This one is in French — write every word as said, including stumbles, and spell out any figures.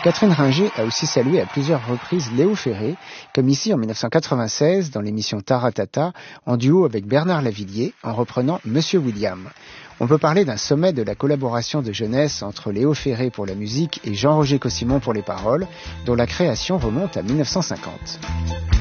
Catherine Ringer a aussi salué à plusieurs reprises Léo Ferré, comme ici en dix-neuf cent quatre-vingt-seize dans l'émission Taratata, en duo avec Bernard Lavilliers, en reprenant Monsieur William. On peut parler d'un sommet de la collaboration de jeunesse entre Léo Ferré pour la musique et Jean-Roger Cossimon pour les paroles, dont la création remonte à dix-neuf cent cinquante.